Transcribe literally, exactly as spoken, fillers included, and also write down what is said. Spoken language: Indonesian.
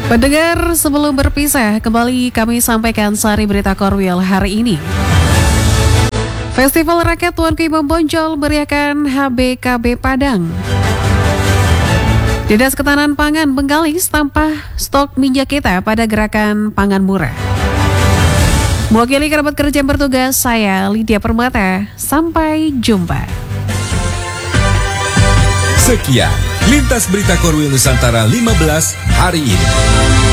Pendengar, sebelum berpisah, kembali kami sampaikan sari berita Korwil hari ini. Festival Rakyat Tuanku Imam Bonjol meriahkan H B K B Padang. Dinas Ketahanan Pangan Bengkalis tanpa stok minyak kita pada gerakan pangan murah. Mewakili kerabat kerja yang bertugas, saya Lydia Permata. Sampai jumpa. Sekian Lintas Berita Korwil Nusantara lima belas hari ini.